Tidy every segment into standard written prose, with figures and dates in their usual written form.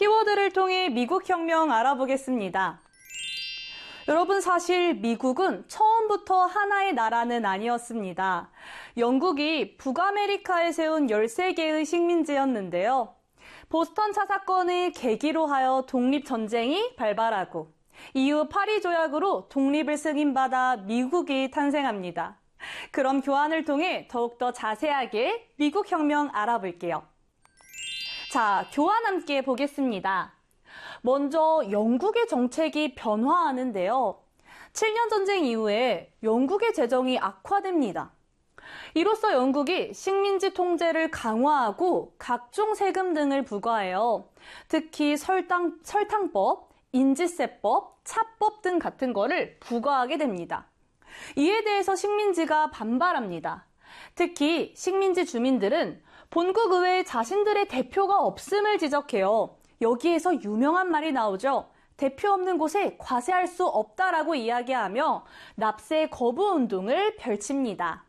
키워드를 통해 미국 혁명 알아보겠습니다. 여러분, 사실 미국은 처음부터 하나의 나라는 아니었습니다. 영국이 북아메리카에 세운 13개의 식민지였는데요. 보스턴 차 사건을 계기로 하여 독립전쟁이 발발하고 이후 파리 조약으로 독립을 승인받아 미국이 탄생합니다. 그럼 교환을 통해 더욱더 자세하게 미국 혁명 알아볼게요. 자, 교환 함께 보겠습니다. 먼저 영국의 정책이 변화하는데요. 7년 전쟁 이후에 영국의 재정이 악화됩니다. 이로써 영국이 식민지 통제를 강화하고 각종 세금 등을 부과해요. 특히 설탕법, 인지세법, 차법 등 같은 거를 부과하게 됩니다. 이에 대해서 식민지가 반발합니다. 특히 식민지 주민들은 본국 의회에 자신들의 대표가 없음을 지적해요. 여기에서 유명한 말이 나오죠. 대표 없는 곳에 과세할 수 없다라고 이야기하며 납세 거부 운동을 펼칩니다.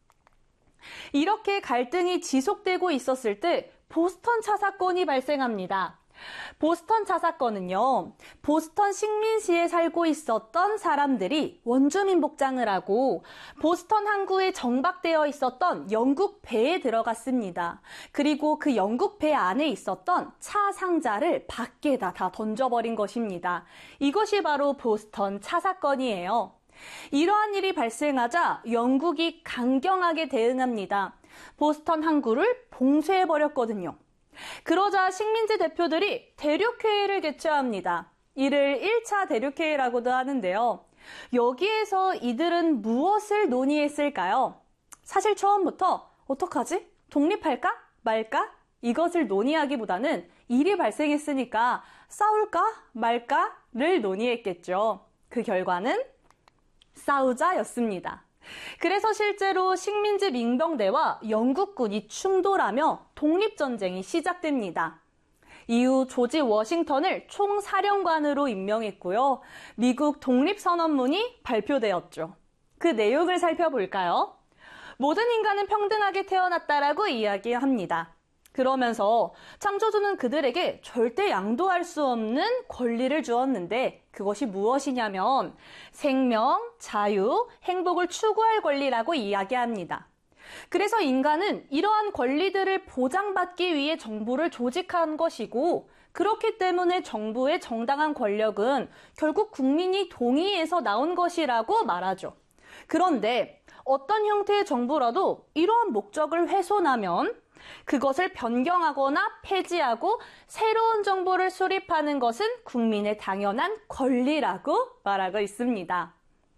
이렇게 갈등이 지속되고 있었을 때 보스턴 차 사건이 발생합니다. 보스턴 차 사건은요, 보스턴 식민시에 살고 있었던 사람들이 원주민 복장을 하고 보스턴 항구에 정박되어 있었던 영국 배에 들어갔습니다. 그리고 그 영국 배 안에 있었던 차 상자를 밖에다 다 던져버린 것입니다. 이것이 바로 보스턴 차 사건이에요. 이러한 일이 발생하자 영국이 강경하게 대응합니다. 보스턴 항구를 봉쇄해버렸거든요. 그러자 식민지 대표들이 대륙회의를 개최합니다. 이를 1차 대륙회의라고도 하는데요. 여기에서 이들은 무엇을 논의했을까요? 사실 처음부터 어떡하지? 독립할까? 말까? 이것을 논의하기보다는 일이 발생했으니까 싸울까? 말까?를 논의했겠죠. 그 결과는 싸우자였습니다. 그래서 실제로 식민지 민병대와 영국군이 충돌하며 독립전쟁이 시작됩니다. 이후 조지 워싱턴을 총사령관으로 임명했고요. 미국 독립선언문이 발표되었죠. 그 내용을 살펴볼까요? 모든 인간은 평등하게 태어났다라고 이야기합니다. 그러면서 창조주는 그들에게 절대 양도할 수 없는 권리를 주었는데 그것이 무엇이냐면 생명, 자유, 행복을 추구할 권리라고 이야기합니다. 그래서 인간은 이러한 권리들을 보장받기 위해 정부를 조직한 것이고 그렇기 때문에 정부의 정당한 권력은 결국 국민이 동의해서 나온 것이라고 말하죠. 그런데 어떤 형태의 정부라도 이러한 목적을 훼손하면 그것을 변경하거나 폐지하고 새로운 정보를 수립하는 것은 국민의 당연한 권리라고 말하고 있습니다.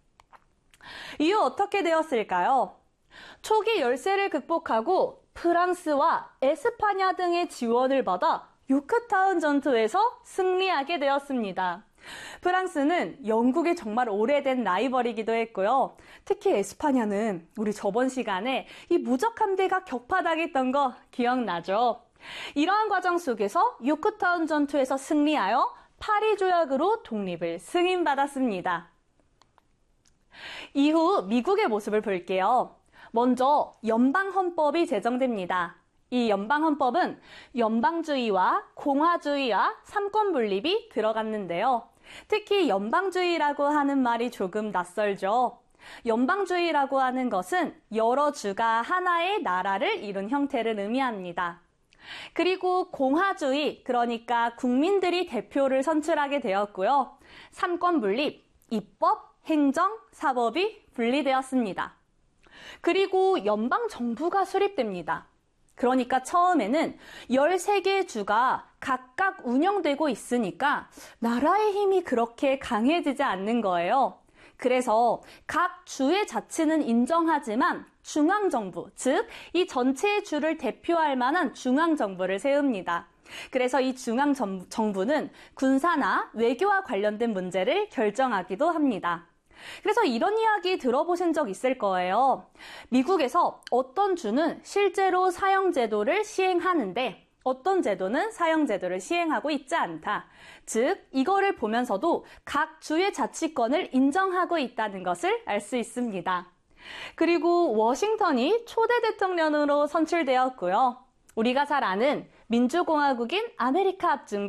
이후 어떻게 되었을까요? 초기 열세를 극복하고 프랑스와 에스파냐 등의 지원을 받아 요크타운 전투에서 승리하게 되었습니다. 프랑스는 영국의 정말 오래된 라이벌이기도 했고요. 특히 에스파냐는 우리 저번 시간에 이 무적 함대가 격파당했던 거 기억나죠? 이러한 과정 속에서 요크타운 전투에서 승리하여 파리 조약으로 독립을 승인받았습니다. 이후 미국의 모습을 볼게요. 먼저 연방헌법이 제정됩니다. 이 연방헌법은 연방주의와 공화주의와 삼권분립이 들어갔는데요. 특히 연방주의라고 하는 말이 조금 낯설죠. 연방주의라고 하는 것은 여러 주가 하나의 나라를 이룬 형태를 의미합니다. 그리고 공화주의, 그러니까 국민들이 대표를 선출하게 되었고요. 삼권분립, 입법, 행정, 사법이 분리되었습니다. 그리고 연방정부가 수립됩니다. 그러니까 처음에는 13개의 주가 각각 운영되고 있으니까 나라의 힘이 그렇게 강해지지 않는 거예요. 그래서 각 주의 자치는 인정하지만 중앙정부, 즉 이 전체의 주를 대표할 만한 중앙정부를 세웁니다. 그래서 이 중앙정부는 군사나 외교와 관련된 문제를 결정하기도 합니다. 그래서 이런 이야기 들어보신 적 있을 거예요. 미국에서 어떤 주는 실제로 사형제도를 시행하는데 어떤 제도는 사형제도를 시행하고 있지 않다. 즉, 이거를 보면서도 각 주의 자치권을 인정하고 있다는 것을 알 수 있습니다. 그리고 워싱턴이 초대 대통령으로 선출되었고요. 우리가 잘 아는 민주공화국인 아메리카 합중국